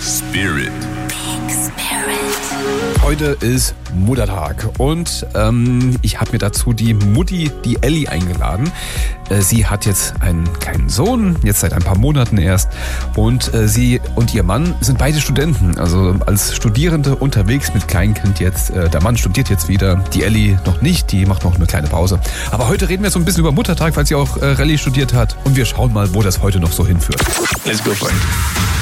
Spirit. Heute ist Muttertag und ich habe mir dazu die Mutti, die Elli, eingeladen. Sie hat jetzt einen kleinen Sohn, jetzt seit ein paar Monaten erst, und sie und ihr Mann sind beide Studenten, also als Studierende unterwegs mit Kleinkind jetzt. Der Mann studiert jetzt wieder, die Elli noch nicht, die macht noch eine kleine Pause. Aber heute reden wir so ein bisschen über Muttertag, weil sie auch Rallye studiert hat, und wir schauen mal, wo das heute noch so hinführt. Let's go for it.